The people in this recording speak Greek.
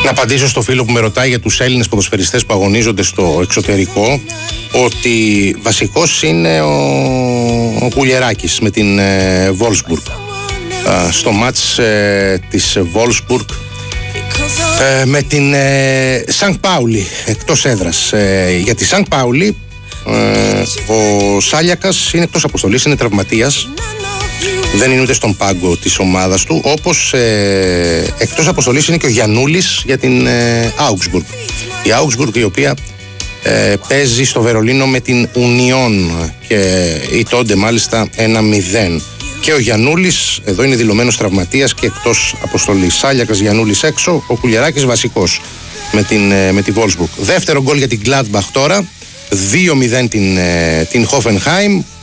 Να απαντήσω στο φίλο που με ρωτάει για τους Έλληνες ποδοσφαιριστές που αγωνίζονται στο εξωτερικό, ότι βασικός είναι ο Κουλιεράκης με την Βόλσμπουργκ. Στο μάτς της Βόλσμπουργκ με την Σανκ Πάουλι εκτός έδρας. Για τη Σανκ Πάουλι ο Σάλιακας είναι εκτός αποστολής, είναι τραυματίας, δεν είναι ούτε στον πάγκο της ομάδας του, όπως εκτός αποστολής είναι και ο Γιαννούλης για την Augsburg. Η Augsburg, η οποία παίζει στο Βερολίνο με την Union και ηττώνται μάλιστα 1-0. Και ο Γιαννούλης εδώ είναι δηλωμένος τραυματίας και εκτός αποστολής. Σάλιακας, Γιαννούλης έξω, ο Κουλιεράκης βασικός με τη Wolfsburg. Δεύτερο γκολ για την Gladbach τώρα, 2-0 την Hoffenheim.